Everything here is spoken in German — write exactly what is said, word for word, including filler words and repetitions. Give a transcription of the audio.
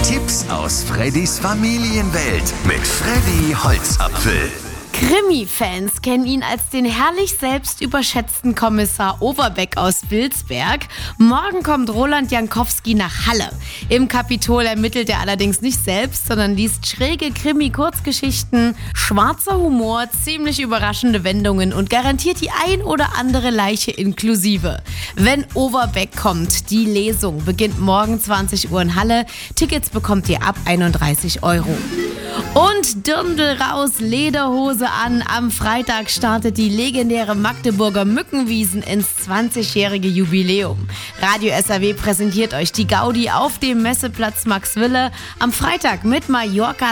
Tipps aus Freddys Familienwelt mit Freddy Holzapfel. Krimi-Fans kennen ihn als den herrlich selbst überschätzten Kommissar Overbeck aus Wilsberg. Morgen kommt Roland Jankowski nach Halle. Im Kapitol ermittelt er allerdings nicht selbst, sondern liest schräge Krimi-Kurzgeschichten, schwarzer Humor, ziemlich überraschende Wendungen und garantiert die ein oder andere Leiche inklusive. Wenn Overbeck kommt, die Lesung beginnt morgen zwanzig Uhr in Halle. Tickets bekommt ihr ab einunddreißig Euro. Und Dirndl raus, Lederhose an. Am Freitag startet die legendäre Magdeburger Mückenwiesen ins zwanzigjährige Jubiläum. Radio S R W präsentiert euch die Gaudi auf dem Messeplatz Maxwille am Freitag mit Mallorca